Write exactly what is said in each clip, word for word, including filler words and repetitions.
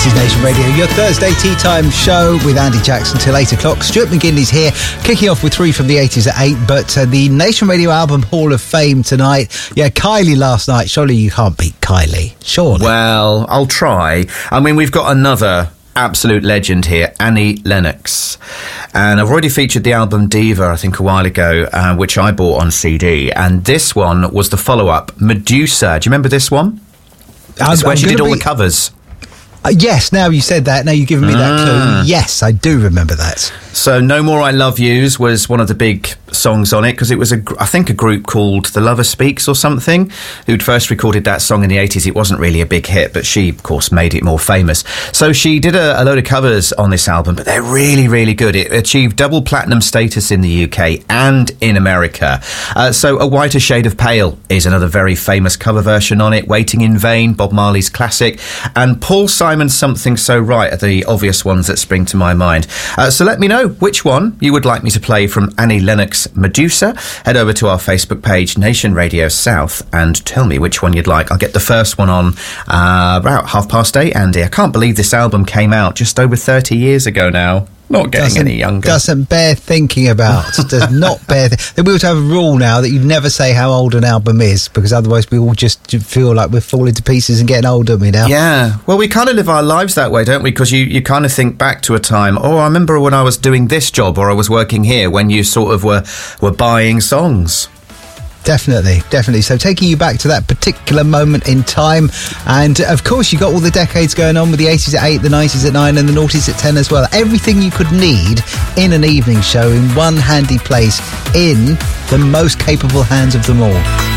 This is Nation Radio, your Thursday tea time show with Andy Jackson till eight o'clock. Stuart McGinley's here, kicking off with three from the eighties at eight. But uh, the Nation Radio Album Hall of Fame tonight. Yeah, Kylie last night. Surely you can't beat Kylie. Surely. Well, I'll try. I mean, we've got another absolute legend here, Annie Lennox. And I've already featured the album Diva, I think, a while ago, uh, which I bought on C D. And this one was the follow-up, Medusa. Do you remember this one? I'm, it's where I'm she did all be... the covers. Uh, yes, now you said that. Now you've given me that Ah. clue. Yes, I do remember that. So No More I Love Yous was one of the big songs on it, because it was, a, gr- I think, a group called The Lover Speaks or something, who'd first recorded that song in the eighties. It wasn't really a big hit, but she, of course, made it more famous. So she did a, a load of covers on this album, but they're really, really good. It achieved double platinum status in the U K and in America. Uh, so A Whiter Shade of Pale is another very famous cover version on it. Waiting in Vain, Bob Marley's classic, and Paul Simon's Something So Right are the obvious ones that spring to my mind. Uh, so let me know which one you would like me to play from Annie Lennox Medusa. Head over to our Facebook page, Nation Radio South, and tell me which one you'd like. I'll get the first one on uh, about half past eight, Andy. I can't believe this album came out just over thirty years ago now. Not getting doesn't, any younger. Doesn't bear thinking about. Does not bear... Th- we ought to have a rule now that you never say how old an album is, because otherwise we all just feel like we're falling to pieces and getting older, you know? Yeah. Well, we kind of live our lives that way, don't we? Because you, you kind of think back to a time, oh, I remember when I was doing this job or I was working here, when you sort of were, were buying songs. Definitely, definitely. So taking you back to that particular moment in time. And of course you got all the decades going on with the eighties at eight, the nineties at nine and the noughties at ten as well. Everything you could need in an evening show in one handy place, in the most capable hands of them all.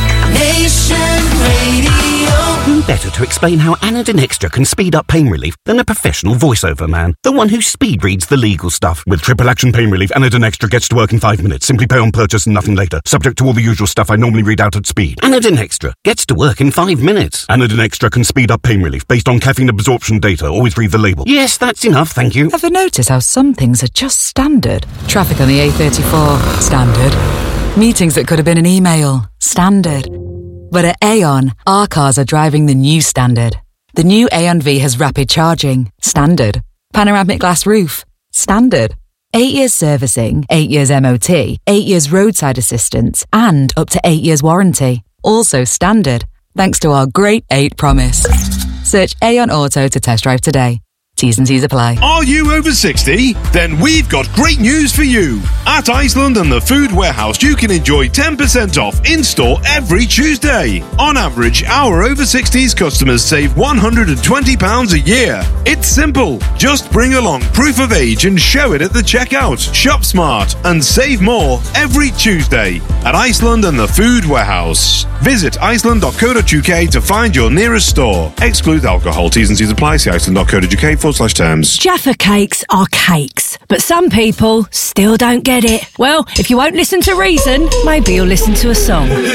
Nation Radio. Who better to explain how Anadin Extra can speed up pain relief than a professional voiceover man? The one who speed reads the legal stuff. With triple action pain relief, Anadin Extra gets to work in five minutes. Simply pay on purchase and nothing later. Subject to all the usual stuff I normally read out at speed. Anadin Extra gets to work in five minutes. Anadin Extra can speed up pain relief based on caffeine absorption data. Always read the label. Yes, that's enough, thank you. Ever notice how some things are just standard? Traffic on the A thirty-four, standard. Meetings that could have been an email, standard. But at Aon, our cars are driving the new standard. The new Aon V has rapid charging, standard. Panoramic glass roof, standard. Eight years servicing, eight years M O T, eight years roadside assistance, and up to eight years warranty. Also standard, thanks to our Great eight promise. Search Aon Auto to test drive today. T's and C's apply. Are you over sixty? Then we've got great news for you. At Iceland and the Food Warehouse, you can enjoy ten percent off in-store every Tuesday. On average, our over sixties customers save one hundred twenty pounds a year. It's simple. Just bring along proof of age and show it at the checkout. Shop smart and save more every Tuesday at Iceland and the Food Warehouse. Visit iceland dot co dot uk to find your nearest store. Exclude alcohol. T's and C's apply. See iceland dot co dot uk forward slash terms. Jaffa cakes are cakes, but some people still don't get it. Well, if you won't listen to reason, maybe you'll listen to a song.